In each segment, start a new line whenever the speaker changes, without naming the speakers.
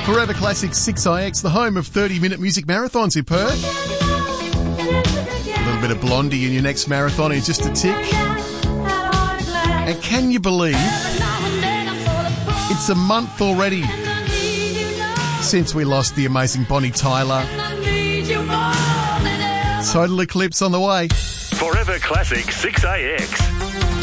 Forever Classic 6IX, the home of 30-minute music marathons in Perth. A little bit of Blondie in your next marathon is just a tick. And can you believe it's a month already since we lost the amazing Bonnie Tyler? Total Eclipse on the way.
Forever Classic 6AX.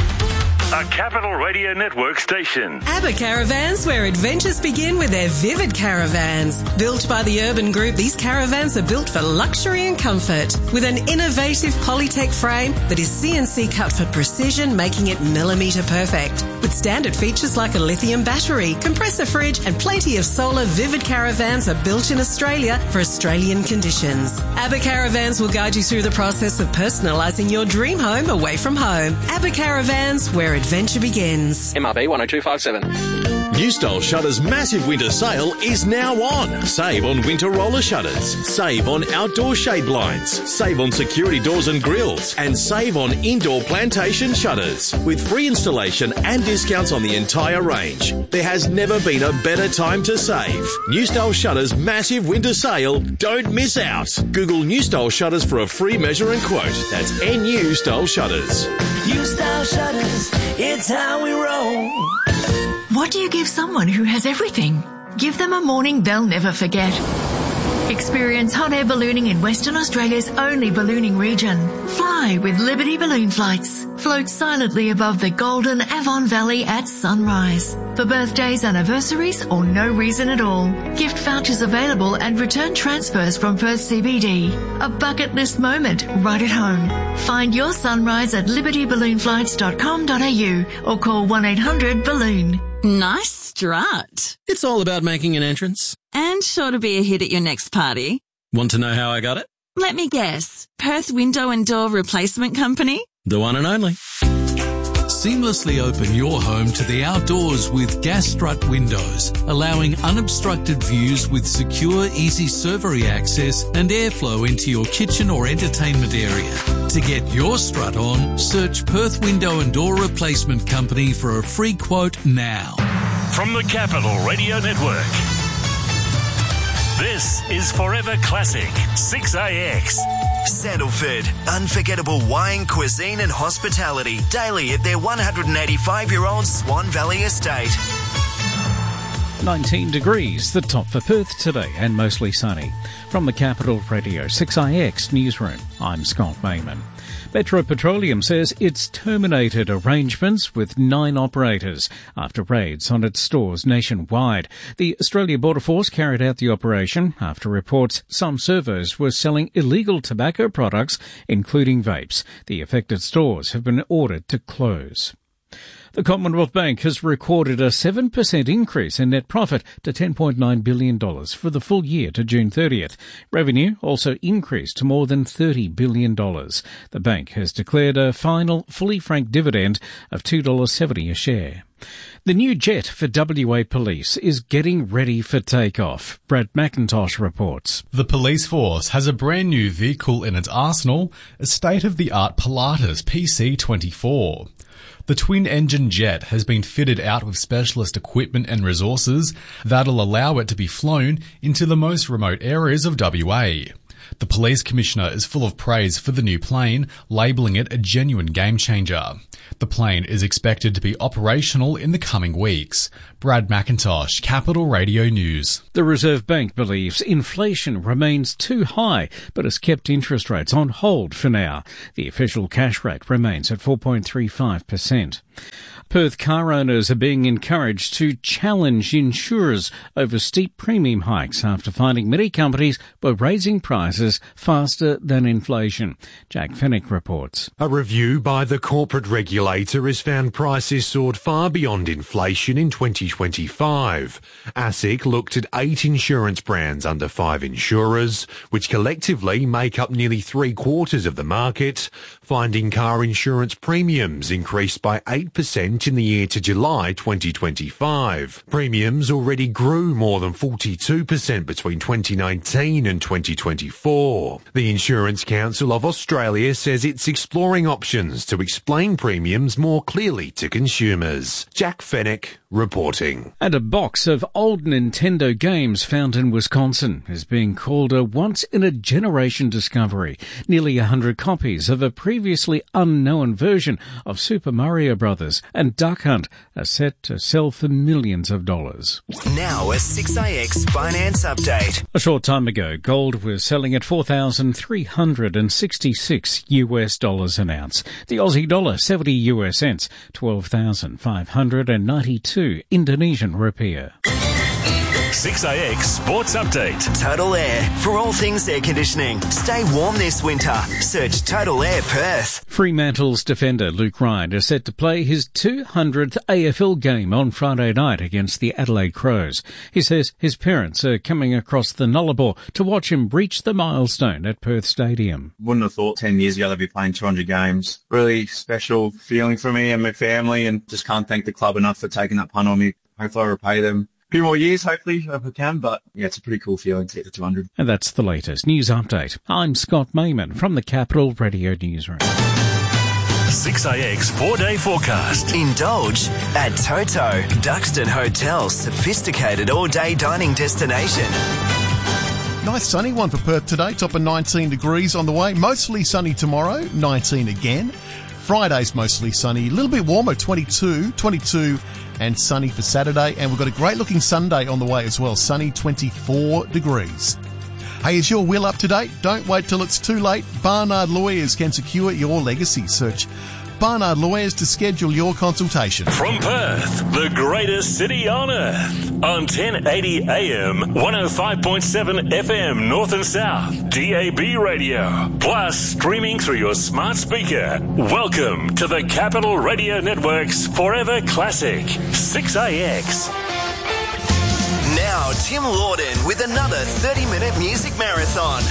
A Capital Radio Network station.
ABBA Caravans, where adventures begin with their Vivid Caravans. Built by the Urban Group, these caravans are built for luxury and comfort. With an innovative Polytech frame that is CNC cut for precision, making it millimetre perfect. With standard features like a lithium battery, compressor fridge and plenty of solar, Vivid Caravans are built in Australia for Australian conditions. ABBA Caravans will guide you through the process of personalising your dream home away from home. ABBA Caravans, where adventure begins.
MRB 10257.
New Style Shutters' massive winter sale is now on. Save on winter roller shutters. Save on outdoor shade blinds. Save on security doors and grills. And save on indoor plantation shutters. With free installation and discounts on the entire range. There has never been a better time to save. New Style Shutters' massive winter sale. Don't miss out. Google New Style Shutters for a free measure and quote. That's NU Style Shutters.
New Style Shutters, it's how we roll.
What do you give someone who has everything? Give them a morning they'll never forget. Experience hot air ballooning in Western Australia's only ballooning region. Fly with Liberty Balloon Flights. Float silently above the golden Avon Valley at sunrise. For birthdays, anniversaries, or no reason at all. Gift vouchers available and return transfers from Perth CBD. A bucket list moment right at home. Find your sunrise at libertyballoonflights.com.au or call 1-800-BALLOON.
Nice strut.
It's all about making an entrance.
And sure to be a hit at your next party.
Want to know how I got it?
Let me guess. Perth Window and Door Replacement Company?
The one and only.
Seamlessly open your home to the outdoors with Gas Strut windows, allowing unobstructed views with secure, easy servery access and airflow into your kitchen or entertainment area. To get your strut on, search Perth Window and Door Replacement Company for a free quote now.
From the Capital Radio Network, this is Forever Classic 6AX.
Sandalford, unforgettable wine, cuisine and hospitality daily at their 185-year-old Swan Valley estate.
19 degrees, the top for Perth today, and mostly sunny. From the Capital Radio 6IX Newsroom, I'm Scott Mayman. Metro Petroleum says it's terminated arrangements with 9 operators after raids on its stores nationwide. The Australia Border Force carried out the operation after reports some servos were selling illegal tobacco products, including vapes. The affected stores have been ordered to close. The Commonwealth Bank has recorded a 7% increase in net profit to $10.9 billion for the full year to June 30th. Revenue also increased to more than $30 billion. The bank has declared a final fully franked dividend of $2.70 a share. The new jet for WA Police is getting ready for takeoff. Brad McIntosh reports.
The police force has a brand new vehicle in its arsenal, a state-of-the-art Pilatus PC-24. The twin-engine jet has been fitted out with specialist equipment and resources that'll allow it to be flown into the most remote areas of WA. The police commissioner is full of praise for the new plane, labelling it a genuine game-changer. The plane is expected to be operational in the coming weeks. Brad McIntosh, Capital Radio News.
The Reserve Bank believes inflation remains too high, but has kept interest rates on hold for now. The official cash rate remains at 4.35%. Perth car owners are being encouraged to challenge insurers over steep premium hikes after finding many companies were raising prices faster than inflation. Jack Fennick reports.
A review by the corporate regulator has found prices soared far beyond inflation in 2025. ASIC looked at 8 insurance brands under 5 insurers, which collectively make up nearly 3/4 of the market, finding car insurance premiums increased by 8% in the year to July 2025. Premiums already grew more than 42% between 2019 and 2024. The Insurance Council of Australia says it's exploring options to explain premiums premiums more clearly to consumers. Jack Fennick reporting.
And a box of old Nintendo games found in Wisconsin is being called a once-in-a-generation discovery. Nearly 100 copies of a previously unknown version of Super Mario Bros. And Duck Hunt are set to sell for millions of dollars.
Now a 6AX finance update.
A short time ago, gold was selling at $4,366 US an ounce. The Aussie dollar 70 US cents, 12,592 Indonesian rupiah.
6AX Sports Update.
Total Air. For all things air conditioning, stay warm this winter. Search Total Air Perth.
Fremantle's defender Luke Ryan is set to play his 200th AFL game on Friday night against the Adelaide Crows. He says his parents are coming across the Nullarbor to watch him reach the milestone at Perth Stadium.
Wouldn't have thought 10 years ago they'd be playing 200 games. Really special feeling for me and my family, and just can't thank the club enough for taking that punt on me. Hopefully I'll repay them a few more years, hopefully, if I can, but yeah, it's a pretty cool feeling to get to 200.
And that's the latest news update. I'm Scott Mayman from the Capital Radio Newsroom.
6AX 4-day forecast.
Indulge at Toto, Duxton Hotel's sophisticated all-day dining destination.
Nice sunny one for Perth today, top of 19 degrees on the way. Mostly sunny tomorrow, 19 again. Friday's mostly sunny, a little bit warmer, 22 and sunny for Saturday. And we've got a great looking Sunday on the way as well, sunny 24 degrees. Hey, is your will up to date? Don't wait till it's too late. Barnard Lawyers can secure your legacy. Search Barnard Lawyers to schedule your consultation.
From Perth, the greatest city on earth. On 1080 AM, 105.7 FM North and South, DAB radio. Plus streaming through your smart speaker. Welcome to the Capital Radio Network's Forever Classic, 6AX.
Now, Tim Lawden with another 30-minute music marathon.